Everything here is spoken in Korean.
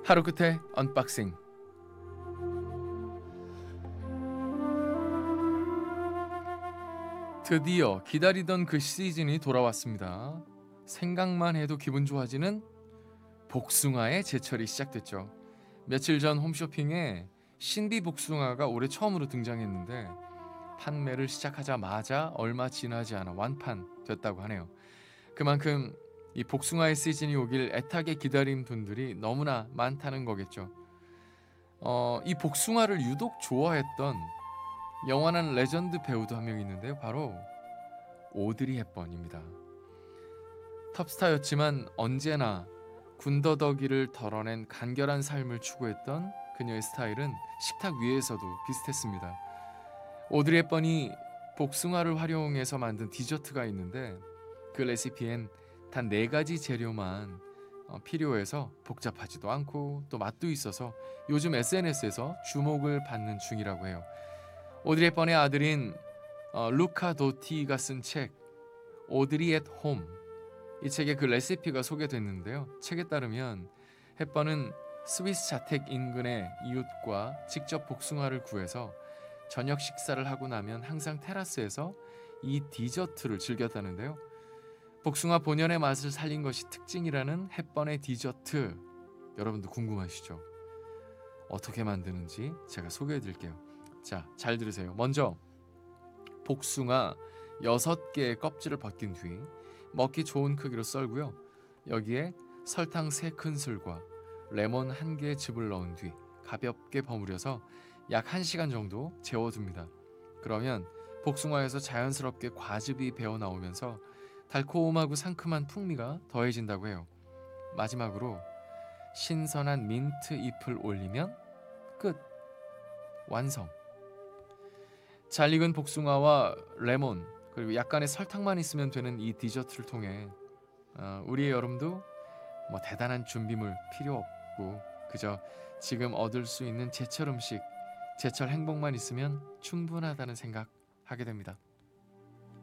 하루 끝에 언박싱. 드디어 기다리던 그 시즌이 돌아왔습니다. 생각만 해도 기분 좋아지는 복숭아의 제철이 시작됐죠. 며칠 전 홈쇼핑에 신비 복숭아가 올해 처음으로 등장했는데 판매를 시작하자마자 얼마 지나지 않아 완판됐다고 하네요. 그만큼 이 복숭아의 시즌이 오길 애타게 기다린 분들이 너무나 많다는 거겠죠. 이 복숭아를 유독 좋아했던 영원한 레전드 배우도 한 명 있는데요. 바로 오드리 헵번입니다. 톱스타였지만 언제나 군더더기를 덜어낸 간결한 삶을 추구했던 그녀의 스타일은 식탁 위에서도 비슷했습니다. 오드리 헵번이 복숭아를 활용해서 만든 디저트가 있는데 그 레시피엔 단 4가지 재료만 필요해서 복잡하지도 않고 또 맛도 있어서 요즘 SNS에서 주목을 받는 중이라고 해요. 오드리 헵번의 아들인 루카 도티가 쓴 책 오드리 앳 홈, 이 책에 그 레시피가 소개됐는데요. 책에 따르면 헵번은 스위스 자택 인근의 이웃과 직접 복숭아를 구해서 저녁 식사를 하고 나면 항상 테라스에서 이 디저트를 즐겼다는데요. 복숭아 본연의 맛을 살린 것이 특징이라는 헵번의 디저트, 여러분도 궁금하시죠? 어떻게 만드는지 제가 소개해 드릴게요. 자, 잘 들으세요. 먼저 복숭아 6개의 껍질을 벗긴 뒤 먹기 좋은 크기로 썰고요. 여기에 설탕 3큰술과 레몬 1개의 즙을 넣은 뒤 가볍게 버무려서 약 1시간 정도 재워둡니다. 그러면 복숭아에서 자연스럽게 과즙이 배어나오면서 달콤하고 상큼한 풍미가 더해진다고 해요. 마지막으로 신선한 민트 잎을 올리면 끝! 완성! 잘 익은 복숭아와 레몬 그리고 약간의 설탕만 있으면 되는 이 디저트를 통해 우리의 여름도 뭐 대단한 준비물 필요 없고 그저 지금 얻을 수 있는 제철 음식, 제철 행복만 있으면 충분하다는 생각 하게 됩니다.